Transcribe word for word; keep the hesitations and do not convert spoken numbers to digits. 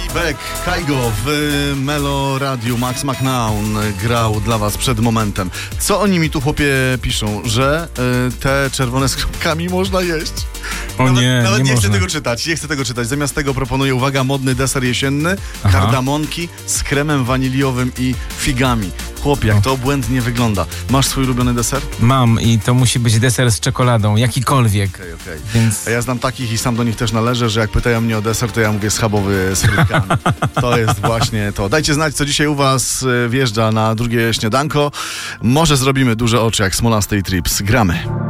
Beck, Kaigo w Melo Radiu. Max McNown grał dla was przed momentem. Co oni mi tu, chłopie, piszą? Że y, te czerwone z kropkami można jeść. O nawet, nie, Nawet nie, nie można. chcę tego czytać, nie chcę tego czytać. Zamiast tego proponuję, uwaga, modny deser jesienny, Aha. kardamonki z kremem waniliowym i figami. Chłopie, jak to obłędnie wygląda. Masz swój ulubiony deser? Mam i to musi być deser z czekoladą, jakikolwiek. Okej, okej. Więc A ja znam takich i sam do nich też należę, że jak pytają mnie o deser, to ja mówię schabowy z frytkami. To jest właśnie to. Dajcie znać, co dzisiaj u was wjeżdża na drugie śniadanko. Może zrobimy duże oczy jak Smolastej Trips. Gramy.